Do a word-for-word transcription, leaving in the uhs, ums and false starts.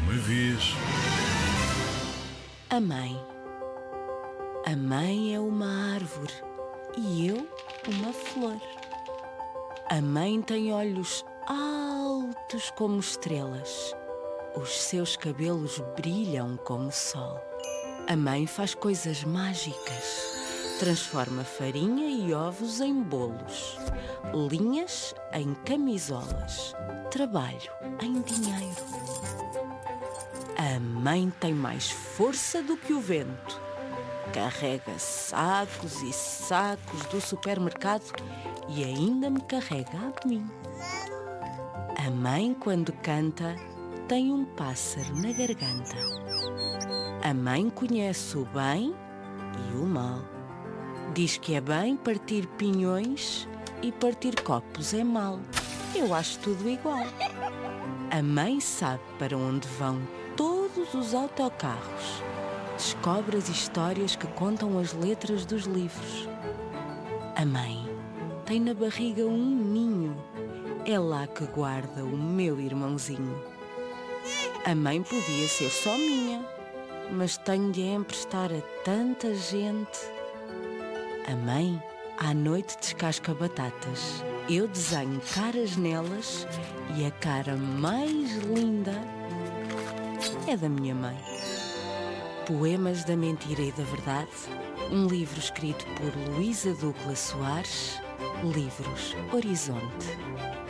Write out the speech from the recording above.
uma vez. A mãe. A mãe é uma árvore e eu uma flor. A mãe tem olhos altos como estrelas. Os seus cabelos brilham como o sol. A mãe faz coisas mágicas. Transforma farinha e ovos em bolos, linhas em camisolas, trabalho em dinheiro. A mãe tem mais força do que o vento. Carrega sacos e sacos do supermercado e ainda me carrega a mim. A mãe, quando canta, tem um pássaro na garganta. A mãe conhece o bem e o mal. Diz que é bem partir pinhões e partir copos é mal. Eu acho tudo igual. A mãe sabe para onde vão todos os autocarros. Descobre as histórias que contam as letras dos livros. A mãe tem na barriga um ninho. É lá que guarda o meu irmãozinho. A mãe podia ser só minha, mas tenho de a emprestar a tanta gente. A mãe, à noite, descasca batatas. Eu desenho caras nelas e a cara mais linda é da minha mãe. Poemas da Mentira e da Verdade, um livro escrito por Luísa Douglas Soares, Livros Horizonte.